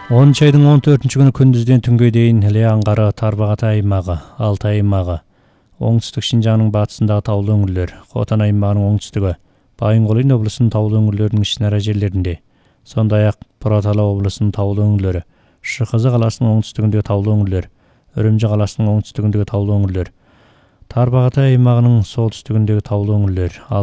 10 айдың 14 күні күндізден түнге дейін Іле аңғары, Тарбағатай аймағы, Алтай аймағы, оңтүстік Шинжаңның батысындағы таулы өңірлер, Хотан аймағының оңтүстігі, Байынқол облысының таулы өңірлерінің ішінара жерлерінде, сондай-ақ Бұратала облысының таулы өңірлері, Шықызы қаласының оңтүстігіндегі таулы өңірлер, Үрімжі қаласының оңтүстігіндегі таулы өңірлер, Тарбағатай аймағының солтүстігіндегі таулы өңірлер,